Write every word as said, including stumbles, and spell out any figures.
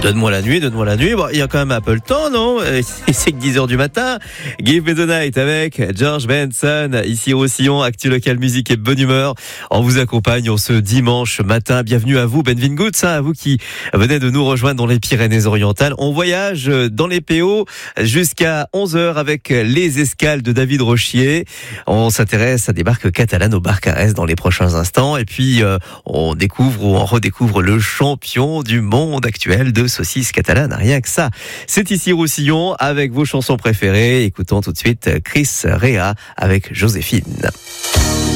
donne-moi la nuit, donne-moi la nuit. Bon, il y a quand même un peu le temps, non? C'est que dix heures du matin. Give me the night avec George Benson, ici au Roussillon, Actu Local Musique et bonne humeur. On vous accompagne en ce dimanche matin. Bienvenue à vous, Benvingut, hein, à vous qui venez de nous rejoindre dans les Pyrénées-Orientales. On voyage dans les P O jusqu'à onze heures avec les escales de David Rochier. On s'intéresse à des barques catalanes au Barcarès dans les prochains instants. Et puis, euh, on découvre ou on redécouvre le champion du monde actuel de saucisses catalanes. Rien que ça. C'est ici Roussillon avec vos chansons préférées. Écoutons tout de suite Chris Rea avec Joséphine.